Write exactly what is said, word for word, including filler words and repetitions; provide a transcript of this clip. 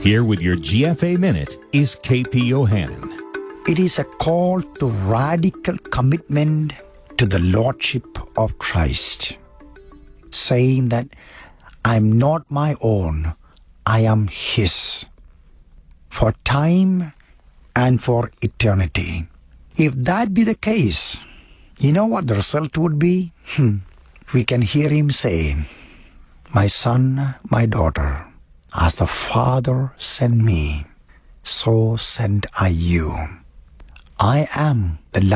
Here with your G F A Minute is K P Yohannan. It is a call to radical commitment to the Lordship of Christ, saying that I'm not my own, I am His, for time and for eternity. If that be the case, you know what the result would be? Hmm. We can hear Him say, "My son, my daughter, as the Father sent me, so sent I you." I am the